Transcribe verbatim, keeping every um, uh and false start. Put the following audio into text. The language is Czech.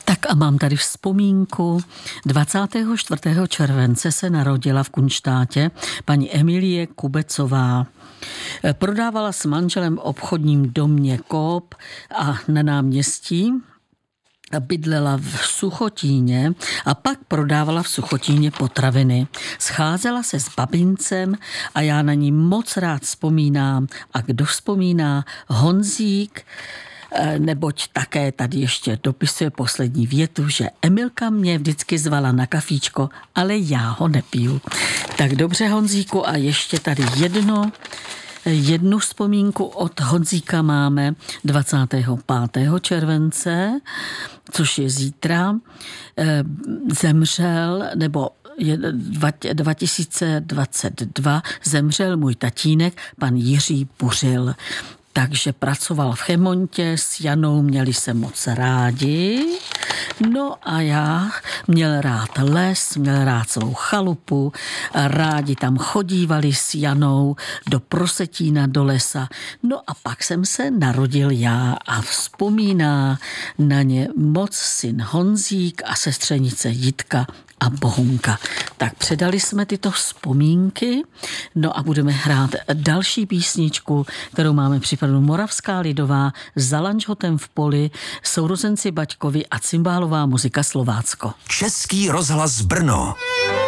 Tak a mám tady vzpomínku. dvacátého čtvrtého července se narodila v Kunštátě paní Emilie Kubecová. Prodávala s manželem v obchodním domě Coop a na náměstí. Bydlela v Suchotíně a pak prodávala v Suchotíně potraviny. Scházela se s babincem a já na ní moc rád vzpomínám. A kdo vzpomíná? Honzík, neboť také tady ještě dopisuje poslední větu, že Emilka mě vždycky zvala na kafíčko, ale já ho nepiju. Tak dobře, Honzíku, a ještě tady jedno, jednu vzpomínku od Honzíka máme dvacátého pátého července, což je zítra. Zemřel, nebo dva tisíce dvacet dva zemřel můj tatínek, pan Jiří Buřil. Takže pracoval v Chemontě, s Janou měli se moc rádi. No a já měl rád les, měl rád svou chalupu, rádi tam chodívali s Janou do Prosetína, do lesa. No a pak jsem se narodil já a vzpomíná na ně moc syn Honzík a sestřenice Jitka a Bohunka. Tak předali jsme tyto vzpomínky, no a budeme hrát další písničku, kterou máme připravenou. Moravská lidová, Za lanžhotem v poli, sourozenci Baťkovi a cymbálová muzika Slovácko. Český rozhlas Brno.